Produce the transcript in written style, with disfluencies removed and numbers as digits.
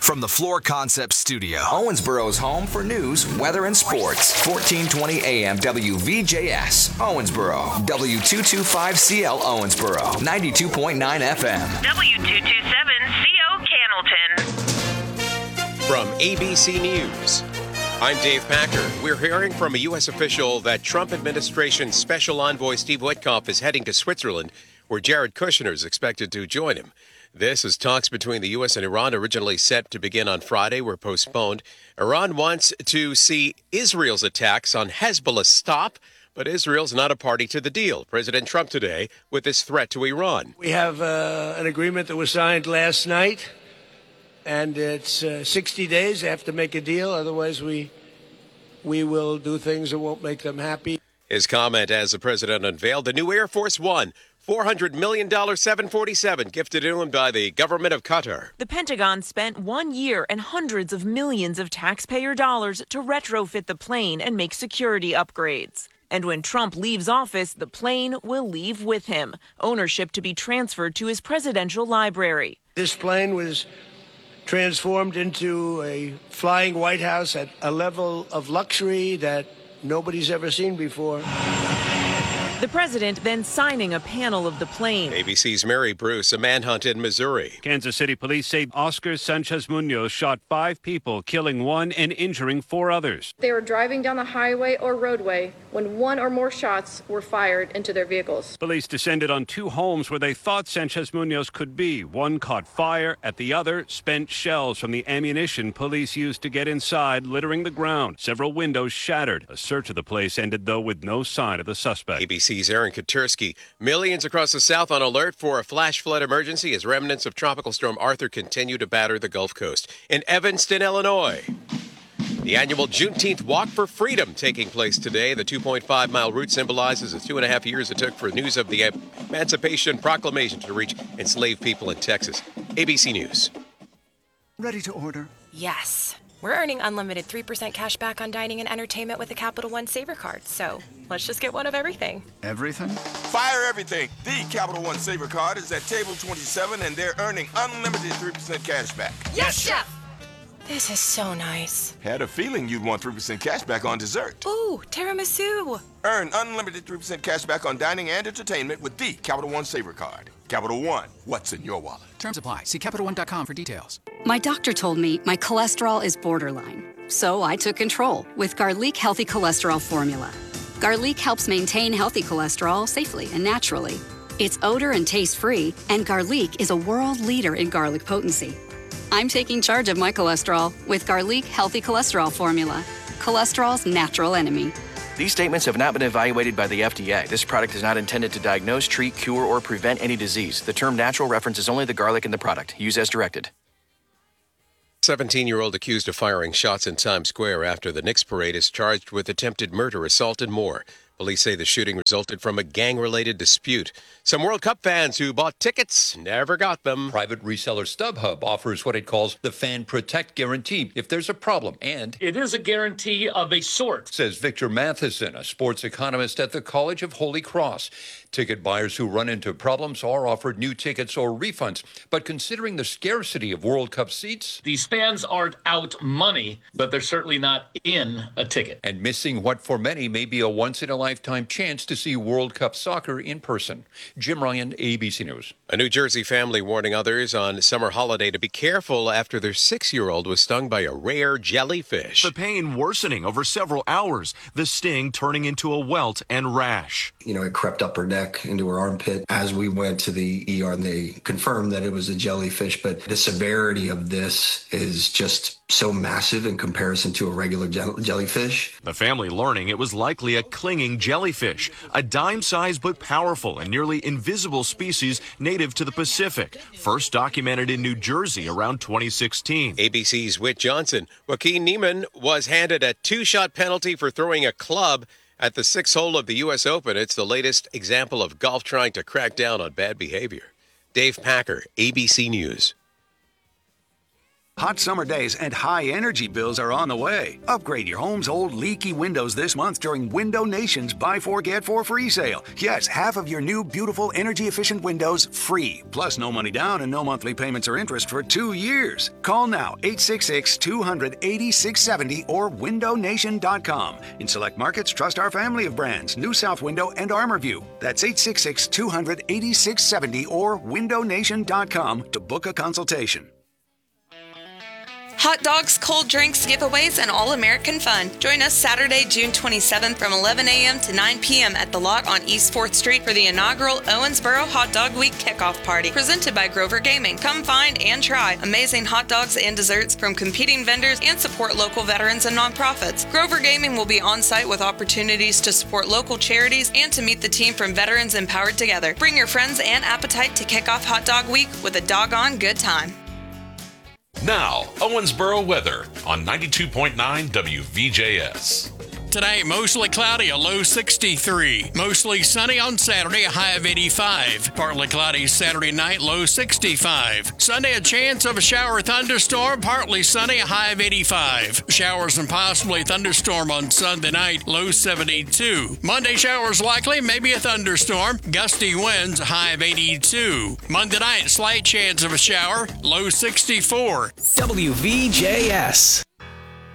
From the Floor Concepts Studio, Owensboro's home for news, weather, and sports. 1420 AM WVJS, Owensboro. W225CL Owensboro. 92.9 FM. W227CO Cannleton. From ABC News, I'm Dave Packer. We're hearing from a U.S. official that Trump administration Special Envoy Steve Witkoff is heading to Switzerland, where Jared Kushner is expected to join him. This as talks between the U.S. and Iran, originally set to begin on Friday, were postponed. Iran wants to see Israel's attacks on Hezbollah stop, but Israel's not a party to the deal. President Trump today with this threat to Iran. We have an agreement that was signed last night, and it's 60 days. They have to make a deal. Otherwise, we will do things that won't make them happy. His comment as the president unveiled the new Air Force One. $400 million 747 gifted to him by the government of Qatar. The Pentagon spent 1 year and hundreds of millions of taxpayer dollars to retrofit the plane and make security upgrades. And when Trump leaves office, the plane will leave with him, ownership to be transferred to his presidential library. This plane was transformed into a flying White House at a level of luxury that nobody's ever seen before. The president then signing a panel of the plane. ABC's Mary Bruce, a manhunt in Missouri. Kansas City police say Oscar Sanchez Munoz shot 5 people, killing 1 and injuring 4 others. They were driving down the highway or roadway when 1 or more shots were fired into their vehicles. Police descended on 2 homes where they thought Sanchez Munoz could be. One caught fire. At the other, spent shells from the ammunition police used to get inside, littering the ground. Several windows shattered. A search of the place ended, though, with no sign of the suspect. ABC's Aaron Katursky. Millions across the South on alert for a flash flood emergency as remnants of Tropical Storm Arthur continue to batter the Gulf Coast. In Evanston, Illinois, the annual Juneteenth Walk for Freedom taking place today. The 2.5-mile route symbolizes the 2.5 years it took for news of the Emancipation Proclamation to reach enslaved people in Texas. ABC News. Ready to order? Yes. We're earning unlimited 3% cash back on dining and entertainment with the Capital One Saver Card, so let's just get one of everything. Everything? Fire everything. The Capital One Saver Card is at table 27, and they're earning unlimited 3% cash back. Yes, Chef! This is so nice. Had a feeling you'd want 3% cash back on dessert. Ooh, tiramisu. Earn unlimited 3% cash back on dining and entertainment with the Capital One Saver Card. Capital One, what's in your wallet? Terms apply. See CapitalOne.com for details. My doctor told me my cholesterol is borderline, so I took control with Garlic Healthy Cholesterol Formula. Garlic helps maintain healthy cholesterol safely and naturally. It's odor and taste-free, and Garlic is a world leader in garlic potency. I'm taking charge of my cholesterol with Garlic Healthy Cholesterol Formula, cholesterol's natural enemy. These statements have not been evaluated by the FDA. This product is not intended to diagnose, treat, cure, or prevent any disease. The term natural references only the garlic in the product. Use as directed. 17-year-old accused of firing shots in Times Square after the Knicks parade is charged with attempted murder, assault, and more. Police say the shooting resulted from a gang-related dispute. Some World Cup fans who bought tickets never got them. Private reseller StubHub offers what it calls the Fan Protect Guarantee if there's a problem, and it is a guarantee of a sort, says Victor Matheson, a sports economist at the College of Holy Cross. Ticket buyers who run into problems are offered new tickets or refunds. But considering the scarcity of World Cup seats, these fans aren't out money, but they're certainly not in a ticket. And missing what for many may be a once-in-a-lifetime chance to see World Cup soccer in person. Jim Ryan, ABC News. A New Jersey family warning others on summer holiday to be careful after their 6-year-old was stung by a rare jellyfish. The pain worsening over several hours, the sting turning into a welt and rash. It crept up her neck into her armpit as we went to the ER, and they confirmed that it was a jellyfish. But the severity of this is just so massive in comparison to a regular jellyfish. The family learning it was likely a clinging jellyfish, a dime-sized but powerful and nearly invisible species native to the Pacific, first documented in New Jersey around 2016. ABC's Whit Johnson. Joaquin Niemann was handed a 2-shot penalty for throwing a club at the 6th hole of the U.S. Open. It's the latest example of golf trying to crack down on bad behavior. Dave Packer, ABC News. Hot summer days and high energy bills are on the way. Upgrade your home's old leaky windows this month during Window Nation's Buy 4 Get 4 free sale. Yes, half of your new beautiful energy efficient windows free. Plus no money down and no monthly payments or interest for 2 years. Call now 866-200-8670 or windownation.com. In select markets, trust our family of brands, New South Window and ArmorView. That's 866-200-8670 or windownation.com to book a consultation. Hot dogs, cold drinks, giveaways, and all-American fun. Join us Saturday, June 27th from 11 a.m. to 9 p.m. at The Lot on East 4th Street for the inaugural Owensboro Hot Dog Week kickoff party, presented by Grover Gaming. Come find and try amazing hot dogs and desserts from competing vendors and support local veterans and nonprofits. Grover Gaming will be on site with opportunities to support local charities and to meet the team from Veterans Empowered Together. Bring your friends and appetite to kick off Hot Dog Week with a doggone good time. Now, Owensboro weather on 92.9 WVJS. Today, mostly cloudy, a low 63. Mostly sunny on Saturday, a high of 85. Partly cloudy Saturday night, low 65. Sunday, a chance of a shower or thunderstorm, partly sunny, a high of 85. Showers and possibly thunderstorm on Sunday night, low 72. Monday, showers likely, maybe a thunderstorm. Gusty winds, a high of 82. Monday night, slight chance of a shower, low 64. WVJS.